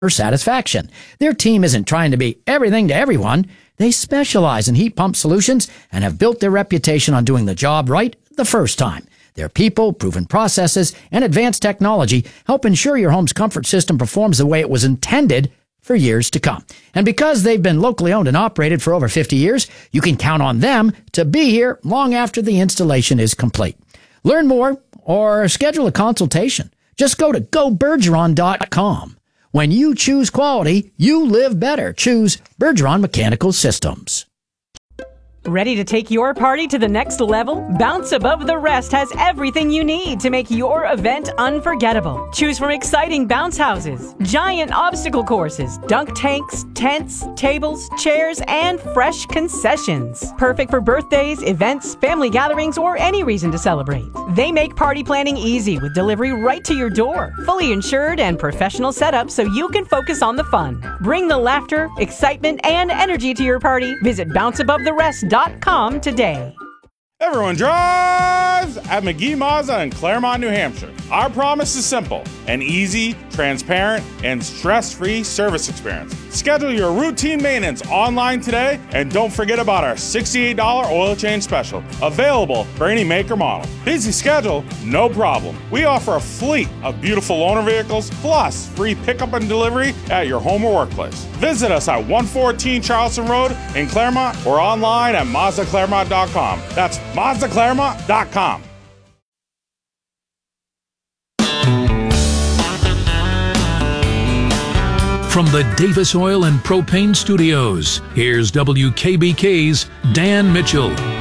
satisfaction. Their team isn't trying to be everything to everyone. They specialize in heat pump solutions and have built their reputation on doing the job right the first time. Their people, proven processes, and advanced technology help ensure your home's comfort system performs the way it was intended for years to come. And because they've been locally owned and operated for over 50 years, you can count on them to be here long after the installation is complete. Learn more or schedule a consultation. Just go to gobergeron.com. When you choose quality, you live better. Choose Bergeron Mechanical Systems. Ready to take your party to the next level? Bounce Above the Rest has everything you need to make your event unforgettable. Choose from exciting bounce houses, giant obstacle courses, dunk tanks, tents, tables, chairs, and fresh concessions. Perfect for birthdays, events, family gatherings, or any reason to celebrate. They make party planning easy with delivery right to your door. Fully insured and professional setup so you can focus on the fun. Bring the laughter, excitement, and energy to your party. Visit bounceabovetherest.com today. Everyone drives at McGee Mazda in Claremont, New Hampshire. Our promise is simple: an easy, transparent, and stress-free service experience. Schedule your routine maintenance online today, and don't forget about our $68 oil change special, available for any make or model. Busy schedule? No problem. We offer a fleet of beautiful loaner vehicles, plus free pickup and delivery at your home or workplace. Visit us at 114 Charleston Road in Claremont or online at MazdaClaremont.com. That's MazdaClaremont.com. From the Davis Oil and Propane Studios, here's WKBK's Dan Mitchell.